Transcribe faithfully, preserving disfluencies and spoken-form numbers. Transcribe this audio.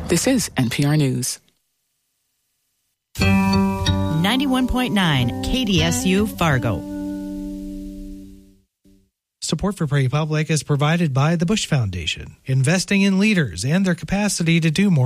This is N P R News. ninety-one point nine K D S U Fargo. Support for Prairie Public is provided by the Bush Foundation, investing in leaders and their capacity to do more